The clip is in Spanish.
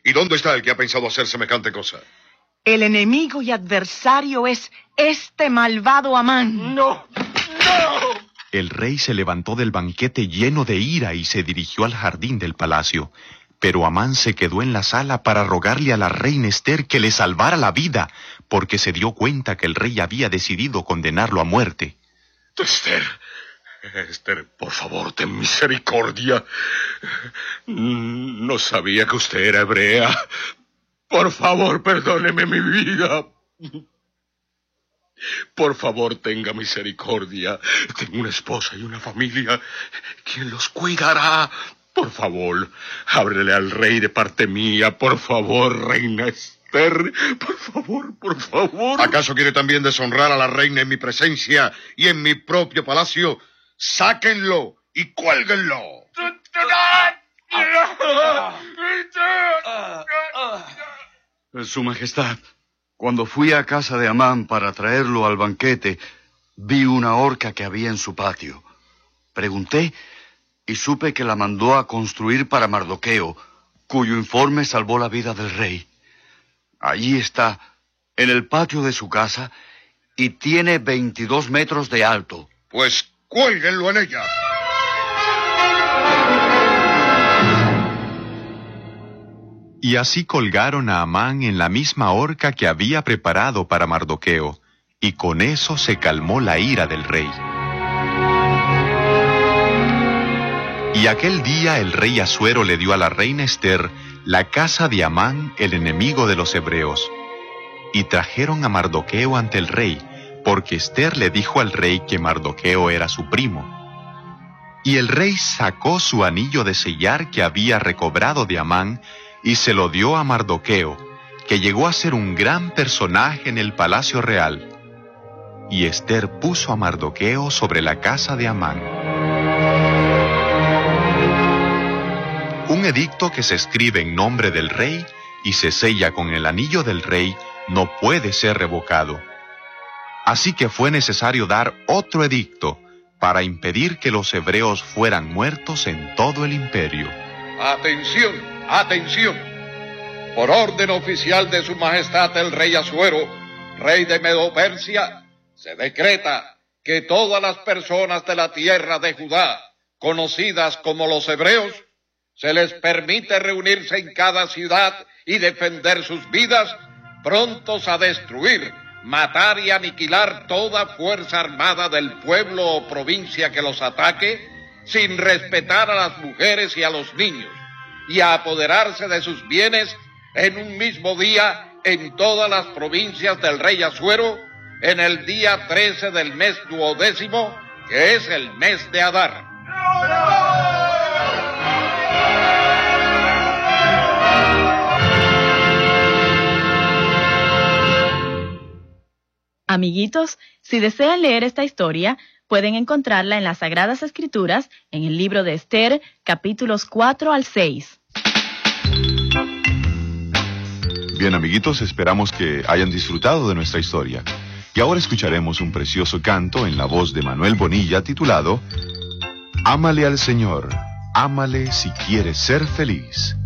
¿Y dónde está el que ha pensado hacer semejante cosa? El enemigo y adversario es este malvado Amán. ¡No! ¡No! El rey se levantó del banquete lleno de ira y se dirigió al jardín del palacio. Pero Amán se quedó en la sala para rogarle a la reina Ester que le salvara la vida, porque se dio cuenta que el rey había decidido condenarlo a muerte. Ester, por favor, ten misericordia. No sabía que usted era hebrea. Por favor, perdóneme mi vida. Por favor, tenga misericordia. Tengo una esposa y una familia. ¿Quién los cuidará? Por favor, ábrele al rey de parte mía. Por favor, reina Ester. Por favor, por favor. ¿Acaso quiere también deshonrar a la reina en mi presencia y en mi propio palacio? ¡Sáquenlo y cuélguenlo! Su Majestad, cuando fui a casa de Amán para traerlo al banquete, vi una horca que había en su patio. Pregunté y supe que la mandó a construir para Mardoqueo, cuyo informe salvó la vida del rey. Allí está, en el patio de su casa, y tiene 22 metros de alto. Pues cuélguenlo en ella. Y así colgaron a Amán en la misma horca que había preparado para Mardoqueo, y con eso se calmó la ira del rey. Y aquel día el rey Asuero le dio a la reina Ester la casa de Amán, el enemigo de los hebreos. Y trajeron a Mardoqueo ante el rey, porque Ester le dijo al rey que Mardoqueo era su primo. Y el rey sacó su anillo de sellar que había recobrado de Amán, y se lo dio a Mardoqueo, que llegó a ser un gran personaje en el palacio real. Y Ester puso a Mardoqueo sobre la casa de Amán. Un edicto que se escribe en nombre del rey y se sella con el anillo del rey no puede ser revocado. Así que fue necesario dar otro edicto para impedir que los hebreos fueran muertos en todo el imperio. ¡Atención! ¡Atención! Por orden oficial de Su Majestad el rey Asuero, rey de Medo-Persia, se decreta que todas las personas de la tierra de Judá, conocidas como los hebreos, se les permite reunirse en cada ciudad y defender sus vidas, prontos a destruir, matar y aniquilar toda fuerza armada del pueblo o provincia que los ataque, sin respetar a las mujeres y a los niños, y a apoderarse de sus bienes en un mismo día en todas las provincias del rey Asuero, en el día 13 del mes 12º, que es el mes de Adar. Amiguitos, si desean leer esta historia, pueden encontrarla en las Sagradas Escrituras, en el libro de Ester, capítulos 4 al 6. Bien, amiguitos, esperamos que hayan disfrutado de nuestra historia. Y ahora escucharemos un precioso canto en la voz de Manuel Bonilla titulado Ámale al Señor, ámale si quieres ser feliz.